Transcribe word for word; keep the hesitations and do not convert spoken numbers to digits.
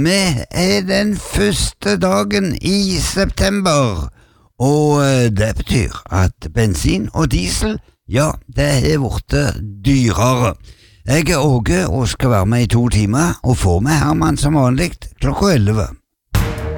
vi er den første dagen i september, og det betyr at bensin og diesel, ja, det er blitt dyrere. Jeg er Åge og skal være med i to timer, og får med Herman som vanlig klokka elleve.